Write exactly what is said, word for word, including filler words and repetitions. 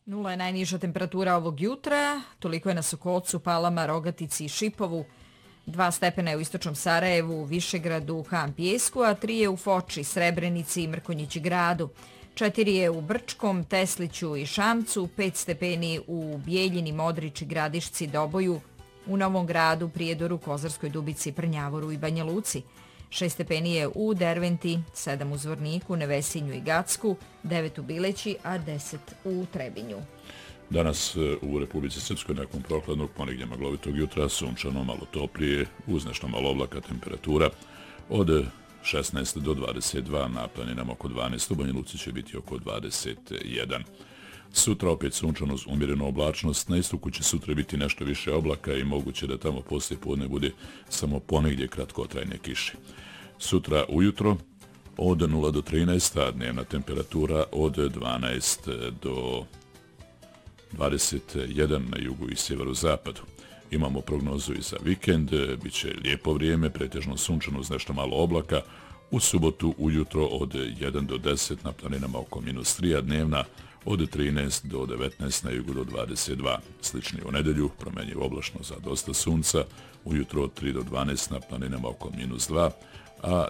Nula je najniža temperatura ovog jutra, toliko je na Sokolcu, Palama, Rogatici i Šipovu. Dva stepena je u istočnom Sarajevu, Višegradu, Han Pijesku, a tri je u Foči, Srebrenici i Mrkonjići gradu. Četiri je u Brčkom, Tesliću i Šamcu, pet stepeni u Bijeljini, Modriči, Gradišci, Doboju, u Novom gradu, Prijedoru, Kozarskoj Dubici, Prnjavoru i Banja Luci. Šest stepeni je u Derventi, sedam u Zvorniku, Nevesinju i Gacku, devet u Bileći, a deset u Trebinju. Danas u Republici Srpskoj nakon prohladnog ponegdje maglovitog jutra sunčano, malo toplije, uz nešto malo oblaka, temperatura od šesnaest do dvadeset dva, na planinama oko dvanaest, u Banja Luci će biti oko dvadeset jedan. Sutra opet sunčano uz umjerenu oblačnost, na istoku će sutra biti nešto više oblaka i moguće da tamo poslije podne bude samo ponegdje kratkotrajne kiše. Sutra ujutro od nula do trinaest, a dnevna temperatura od dvanaest do dvadeset jedan na jugu i sjeverozapadu. Imamo prognozu i za vikend, bit će lijepo vrijeme, pretežno sunčano uz nešto malo oblaka. U subotu ujutro od jedan do deset, na planinama oko minus tri, a dnevna od trinaest do devetnaest, na jugu do dvadeset dva. Slični u nedelju, promenjivo oblačno za dosta sunca, ujutro od tri do dvanaest, na planinama oko minus dva, a